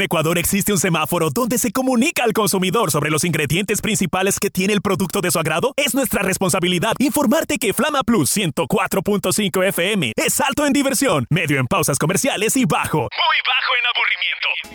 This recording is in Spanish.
Ecuador existe un semáforo donde se comunica al consumidor sobre los ingredientes principales que tiene el producto de su agrado. Es nuestra responsabilidad informarte que Flama Plus 104.5 FM es alto en diversión, medio en pausas comerciales y bajo, muy bajo en aburrimiento.